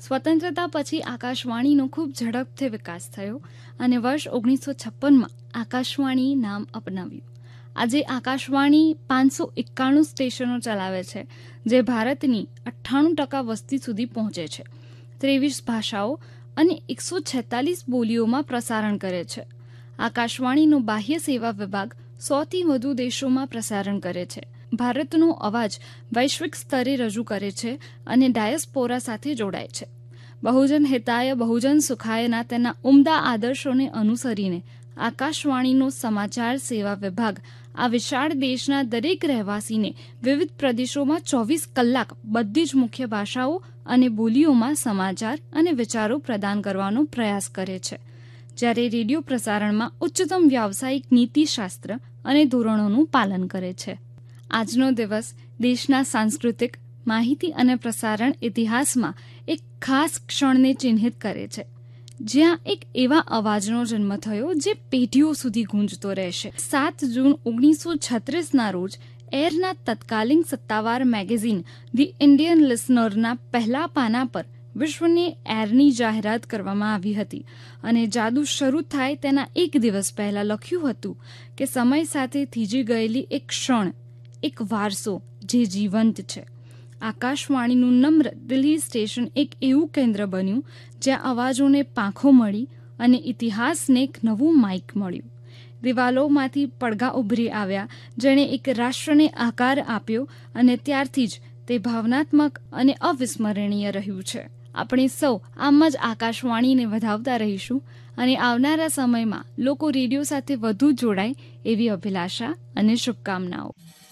સ્વતંત્રતા પછી આકાશવાણીનો ખૂબ ઝડપથી વિકાસ થયો અને વર્ષ 1956માં આકાશવાણી નામ અપનાવ્યું. આજે આકાશવાણી 591 સ્ટેશનો ચલાવે છે, જે ભારતની 98% વસ્તી સુધી પહોંચે છે, 23 ભાષાઓ અને 146 બોલીઓમાં પ્રસારણ કરે છે. આકાશવાણીનો બાહ્ય સેવા વિભાગ 100થી વધુ દેશોમાં પ્રસારણ કરે છે. ભારતનો અવાજ વૈશ્વિક સ્તરે રજૂ કરે છે અને ડાયસ્પોરા સાથે જોડાય છે. બહુજન હિતાય બહુજન સુખાયના તેના ઉમદા આદર્શોને અનુસરીને આકાશવાણીનો સમાચાર સેવા વિભાગ આ વિશાળ દેશના દરેક રહેવાસીને વિવિધ પ્રદેશોમાં 24 કલાક બધી જ મુખ્ય ભાષાઓ અને બોલીઓમાં સમાચાર અને વિચારો પ્રદાન કરવાનો પ્રયાસ કરે છે, જ્યારે રેડિયો પ્રસારણમાં ઉચ્ચતમ વ્યાવસાયિક નીતિશાસ્ત્ર અને ધોરણોનું પાલન કરે છે. આજનો દિવસ દેશના સાંસ્કૃતિક, માહિતી અને પ્રસારણ ઇતિહાસમાં એક ખાસ ક્ષણને ચિહ્નિત કરે છે, જ્યાં એક એવા અવાજનો જન્મ થયો જે પેઢીઓ સુધી ગૂંજતો રહેશે. 7 જૂન 1936ના રોજ એરના તત્કાલીન સત્તાવાર મેગેઝિન ધી ઇન્ડિયન લિસનરના પહેલા પાના પર વિશ્વની એરની જાહેરાત કરવામાં આવી હતી અને જાદુ શરૂ થાય તેના એક દિવસ પહેલા લખ્યું હતું કે સમય સાથે થીજી ગયેલી એક ક્ષણ, એક વારસો જે જીવંત છે. આકાશવાણીનું નમ્ર દિલ્હી સ્ટેશન એક એવું કેન્દ્ર બન્યું જ્યાં અવાજોને પાંખો મળી અને ઇતિહાસને એક નવું માઇક મળ્યું. દિવાલોમાંથી પડઘા ઉભરી આવ્યા, જેણે એક રાષ્ટ્રને આકાર આપ્યો અને ત્યારથી જ તે ભાવનાત્મક અને અવિસ્મરણીય રહ્યું છે. આપણે સૌ આમ જ આકાશવાણીને વધાવતા રહીશું અને આવનારા સમયમાં લોકો રેડિયો સાથે વધુ જોડાય એવી અભિલાષા અને શુભકામનાઓ.